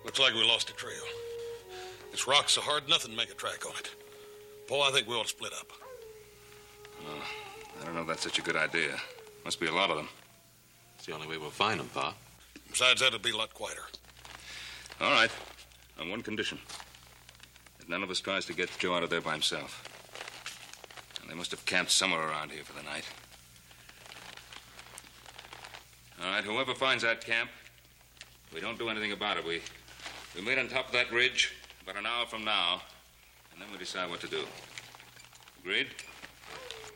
Looks like we lost a trail. This rock's so hard, nothing make a track on it. Paul, I think we ought to split up. I don't know if that's such a good idea. Must be a lot of them. It's the only way we'll find them, Pa. Besides that, it'll be a lot quieter. All right. On one condition. That none of us tries to get Joe out of there by himself. And they must have camped somewhere around here for the night. All right, whoever finds that camp, we don't do anything about it. We meet on top of that ridge about an hour from now, and then we decide what to do. Agreed?